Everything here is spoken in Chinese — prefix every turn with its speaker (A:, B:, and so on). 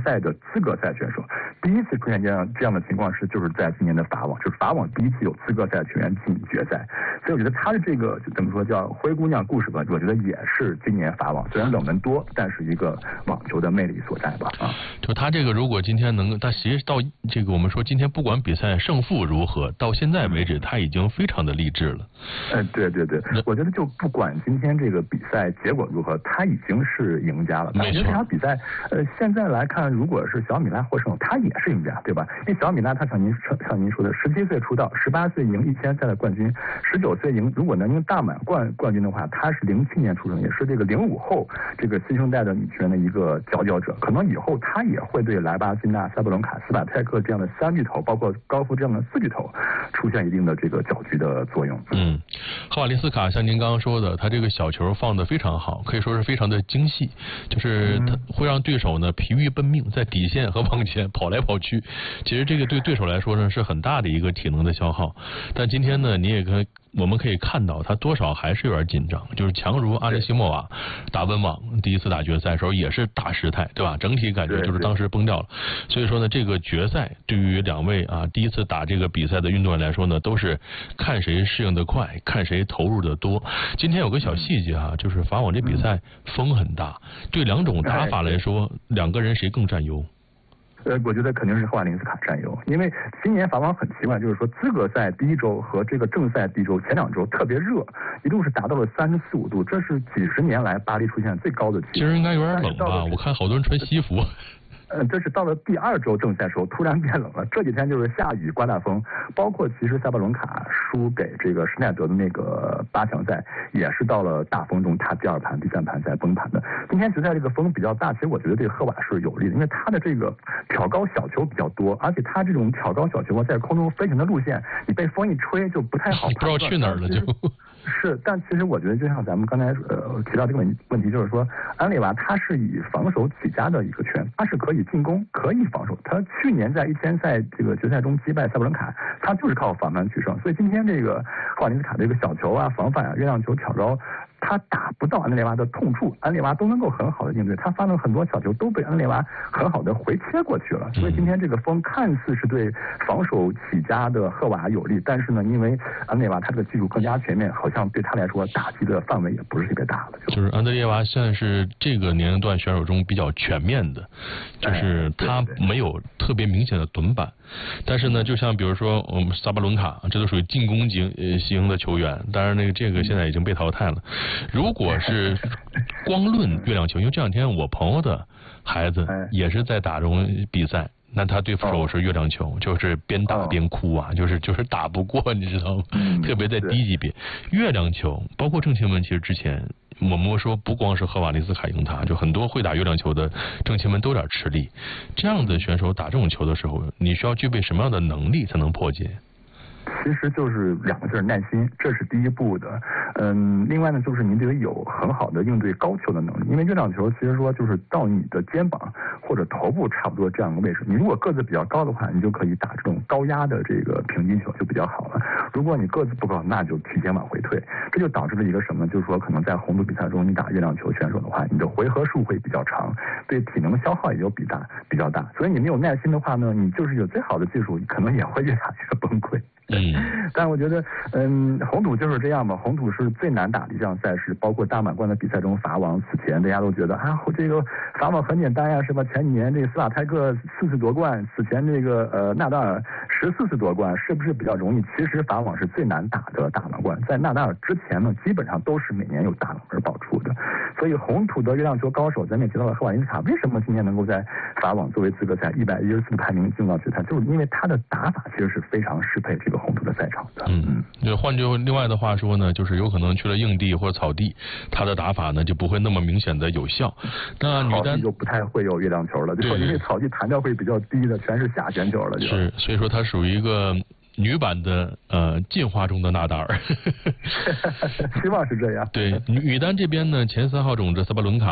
A: 赛的资格赛选手。第一次出现这样的情况就是在今年的法网，就是法网第一次有资格赛球员进决赛。所以我觉得他的这个怎么说叫灰姑娘故事吧，我觉得也是今年法网虽然冷门多，但是一个网球的魅力所在吧。
B: 就他这个如果今天他其实到这个我们说今天不管比赛胜负如何，到现在为止他已经非常的励志了。
A: 对，我觉得就不管今天这个比赛结果如何，他已经是赢家了。
B: 没错。
A: 这场比赛现在来看，如果是小米拉获胜，他也是赢家，对吧？因为小米拉他像您说的，17岁出道，18岁赢1000赛的冠军，19岁如果能赢大满贯冠军的话，他是07年出生，也是这个05后这个新生代的女权的一个佼佼者。可能以后他也会对莱巴金娜、塞布伦卡、斯瓦泰克这样的3巨头，包括高夫这样的4巨头，出现一定的这个搅局的作用。
B: 赫瓦利斯卡像您刚刚说的，他这个小球放得非常好，可以说是非常的精细，就是他会让对手呢疲于奔命，在底线和往前跑来跑去。其实这个对对手来说呢是很大的一个体能的消耗。但今天呢，我们可以看到他多少还是有点紧张，就是强如阿尼西莫娃打温网第一次打决赛的时候也是大失态，对吧？整体感觉就是当时崩掉了。所以说呢，这个决赛对于两位第一次打这个比赛的运动员来说呢，都是看谁适应的快，看谁投入的多。今天有个小细节就是法网这比赛风很大，对两种打法来说，两个人谁更占优？
A: 我觉得肯定是赫瓦林斯卡占优，因为今年法网很奇怪，就是说资格赛第一周和这个正赛第一周前2周特别热，一度是达到了34、5度，这是几十年来巴黎出现最高的气温。
B: 今儿应该有点冷吧？我看好多人穿西服。
A: 这是到了第2周正赛的时候突然变冷了，这几天就是下雨刮大风，包括其实塞巴伦卡输给这个施耐德的那个8强赛，也是到了大风中，他第2盘、第3盘才崩盘的。今天决赛这个风比较大，其实我觉得对赫瓦是有利的，因为他的这个挑高小球比较多，而且他这种挑高小球在空中飞行的路线，你被风一吹就不太好判断，
B: 不知道去哪儿了就。
A: 是，但其实我觉得就像咱们刚才提到这个问题，就是说安列娃他是以防守起家的一个拳，他是可以进攻可以防守。他去年在1000赛这个决赛中击败塞布伦卡，他就是靠防范取胜。所以今天这个赫瓦林斯卡这个小球防范月亮球挑高，他打不到安列娃的痛处，安列娃都能够很好的应对，他发了很多小球都被安列娃很好的回切过去了。所以今天这个风看似是对防守起家的赫瓦有利，但是呢，因为安列娃他这个技术更加全面，好像对他来说打击的范围也不是特别大了。
B: 就是安德烈娃算是这个年龄段选手中比较全面的，就是他没有特别明显的短板。但是呢，就像比如说我们萨巴伦卡，这都属于进攻型的球员，当然这个现在已经被淘汰了。如果是光论月亮球，因为这2天我朋友的孩子也是在打这种比赛，那他对手是月亮球，就是边打边哭就是打不过，你知道吗？特别在低级别，月亮球包括郑钦文，其实之前我们说不光是赫瓦利斯卡赢他，就很多会打月亮球的郑钦文都有点吃力。这样的选手打这种球的时候，你需要具备什么样的能力才能破解？
A: 其实就是2个字，耐心，这是第一步的。另外呢，就是你得有很好的应对高球的能力，因为月亮球其实说就是到你的肩膀或者头部差不多这样的位置。你如果个子比较高的话，你就可以打这种高压的这个平击球就比较好了。如果你个子不高，那就提前往回退。这就导致了一个什么？就是说可能在红土比赛中，你打月亮球选手的话，你的回合数会比较长，对体能消耗也就比较大。所以你没有耐心的话呢，你就是有最好的技术，可能也会越打越崩溃。但我觉得，红土就是这样吧。红土是最难打的一项赛事，包括大满贯的比赛中，法网此前大家都觉得这个法网很简单呀，是吧？前几年这个斯瓦泰克4次夺冠，此前这个纳达尔14次夺冠，是不是比较容易？其实法网是最难打的大满贯，在纳达尔之前呢，基本上都是每年有大冷门爆出的。所以红土的月亮球高手，咱们也提到了赫瓦林斯卡，为什么今年能够在法网作为资格赛114的排名进入到决赛，就是因为他的打法其实是非常适配这个红土的赛场的。
B: 换句另外的话说呢，就是有可能去了硬地或者草地，他的打法呢就不会那么明显的有效。那女单
A: 就不太会有月亮球了，对，因为草地弹跳会比较低的，全是下旋球了。
B: 是，所以说它属于一个女版的进化中的纳达尔。
A: 希望是这样。
B: 对，女单这边呢，前3号种子萨巴伦卡